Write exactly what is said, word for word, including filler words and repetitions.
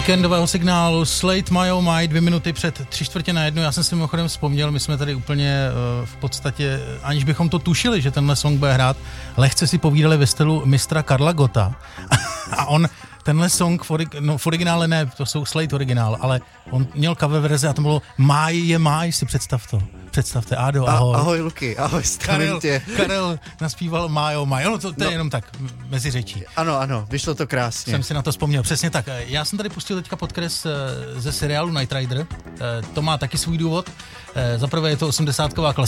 víkendového signálu Slate My Oh My, dvě minuty před tři čtvrtě na jednu. Já jsem si mimochodem vzpomněl, my jsme tady úplně uh, v podstatě, aniž bychom to tušili, že tenhle song bude hrát, lehce si povídali ve stylu mistra Karla Gotta. A on tenhle song v, orig- no, v originále ne, to jsou Slate originál, ale on měl cover verze a to bylo Máj je máj, si představ to. Představte, Ádo, ahoj. A, ahoj Luky, ahoj, Karel, tě. Karel naspíval Máj oh My, ono to, to no, je jenom tak mezi řečí. Ano, ano, vyšlo to krásně. Jsem si na to vzpomněl, přesně tak. Já jsem tady pustil teďka podkres ze seriálu Knight Rider, to má taky svůj důvod. Zaprvé je to osmdesátková klasika.